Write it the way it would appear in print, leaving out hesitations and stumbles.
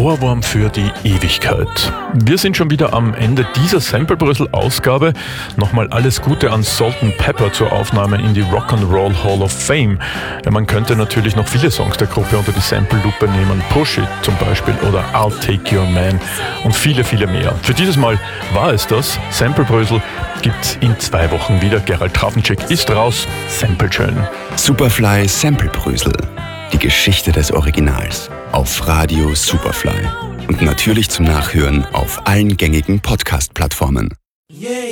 Ohrwurm für die Ewigkeit. Wir sind schon wieder am Ende dieser Sample Brüssel-Ausgabe. Nochmal alles Gute an Salt&Pepper zur Aufnahme in die Rock'n'Roll Hall of Fame. Ja, man könnte natürlich noch viele Songs der Gruppe unter die Sample-Lupe nehmen. Push It zum Beispiel oder I'll Take Your Man und viele, viele mehr. Für dieses Mal war es das. Sample Brüssel gibt's in 2 Wochen wieder. Gerald Trafenczyk ist raus. Sample schön. Superfly Sample Brüssel. Die Geschichte des Originals. Auf Radio Superfly. Und natürlich zum Nachhören auf allen gängigen Podcast-Plattformen.